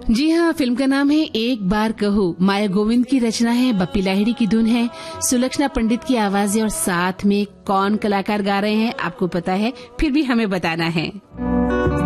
जी हाँ, फिल्म का नाम है एक बार कहो। माया गोविंद की रचना है, बप्पी लाहिड़ी की धुन है, सुलक्षणा पंडित की आवाज है और साथ में कौन कलाकार गा रहे हैं आपको पता है, फिर भी हमें बताना है।